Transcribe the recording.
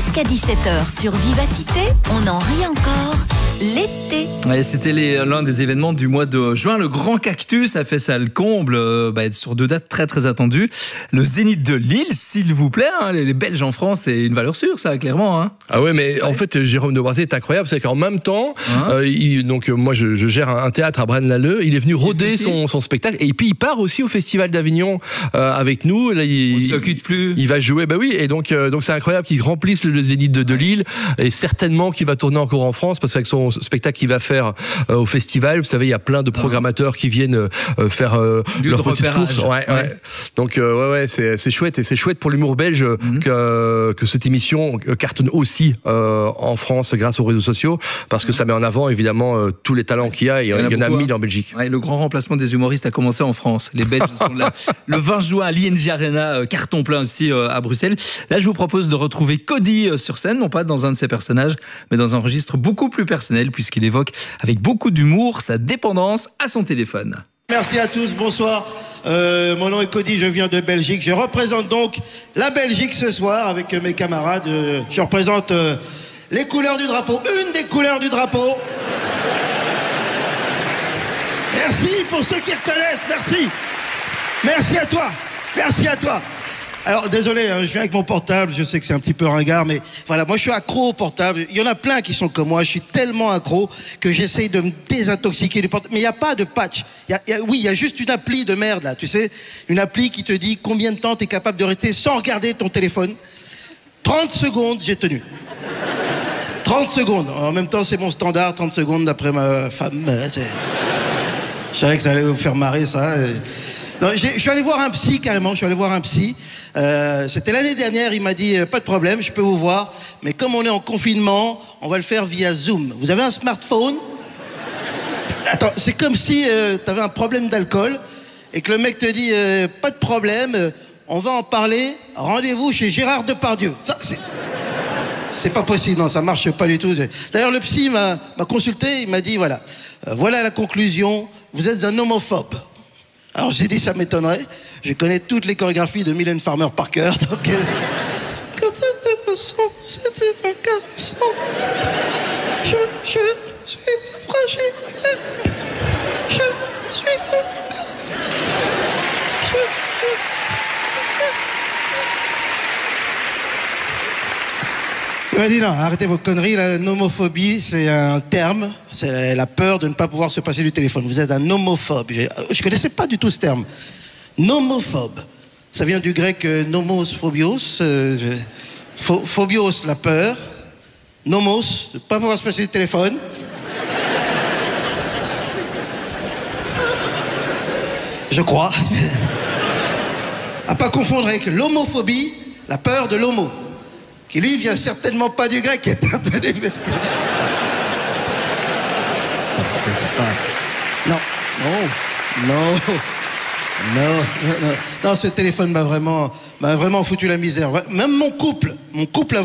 Jusqu'à 17h sur Vivacité, on en rit encore. L'été. Ouais, c'était l'un des événements du mois de juin. Le Grand Cactus a fait ça le comble sur 2 dates très très attendues. Le Zénith de Lille, s'il vous plaît. Les Belges en France, c'est une valeur sûre, ça, clairement. Ah ouais, mais en fait, Jérôme Devoisier est incroyable. C'est qu'en même temps, moi, je gère un théâtre à Braine-l'Alleud. Il est venu roder son spectacle. Et puis, il part aussi au Festival d'Avignon avec nous. Là, on ne se quitte plus. Il va jouer, bah oui. Et donc c'est incroyable qu'il remplisse le Zénith de Lille. Et certainement qu'il va tourner encore en France parce qu'avec son spectacle qu'il va faire au festival, vous savez, il y a plein de programmateurs qui viennent faire leur petite course. Ouais. Donc c'est chouette, et c'est chouette pour l'humour belge que cette émission cartonne aussi en France grâce aux réseaux sociaux, parce que ça met en avant évidemment tous les talents qu'il y a, et il y en a 1000 en Belgique. Ouais, le grand remplacement des humoristes a commencé en France. Les Belges sont là. Le 20 juin à l'ING Arena, carton plein aussi à Bruxelles. Là, je vous propose de retrouver Cody sur scène, non pas dans un de ses personnages, mais dans un registre beaucoup plus personnel, puisqu'il évoque avec beaucoup d'humour sa dépendance à son téléphone. Merci à tous, bonsoir. Mon nom est Cody, je viens de Belgique. Je représente donc la Belgique ce soir avec mes camarades. Je représente les couleurs du drapeau, une des couleurs du drapeau. Merci pour ceux qui reconnaissent, merci. Merci à toi, merci à toi. Alors désolé, je viens avec mon portable, je sais que c'est un petit peu ringard, mais voilà, moi je suis accro au portable. Il y en a plein qui sont comme moi, je suis tellement accro que j'essaye de me désintoxiquer du portable. Mais il n'y a pas de patch, il y a juste une appli de merde là, tu sais, une appli qui te dit combien de temps tu es capable de rester sans regarder ton téléphone. 30 secondes, j'ai tenu. 30 secondes, en même temps c'est mon standard, 30 secondes d'après ma femme. Je savais que ça allait vous faire marrer ça. Non, je suis allé voir un psy carrément, c'était l'année dernière, il m'a dit pas de problème, je peux vous voir, mais comme on est en confinement, on va le faire via Zoom. Vous avez un smartphone? Attends, c'est comme si t'avais un problème d'alcool et que le mec te dit pas de problème, on va en parler, rendez-vous chez Gérard Depardieu. Ça, c'est pas possible, non, ça marche pas du tout. D'ailleurs, le psy m'a consulté, il m'a dit voilà la conclusion, vous êtes un homophobe. Alors j'ai dit ça m'étonnerait, je connais toutes les chorégraphies de Mylène Farmer par cœur, donc quand c'était un garçon, je suis fragile, je suis un garçon, Il m'a dit non, arrêtez vos conneries, la nomophobie c'est un terme, c'est la peur de ne pas pouvoir se passer du téléphone. Vous êtes un homophobe. Je connaissais pas du tout ce terme. Nomophobe. Ça vient du grec nomos phobios, phobios la peur, nomos, de ne pas pouvoir se passer du téléphone. Je crois. À pas confondre avec l'homophobie, la peur de l'homo, qui lui vient certainement pas du grec, étant donné parce que... Non, ce téléphone m'a vraiment foutu la misère. Même mon couple a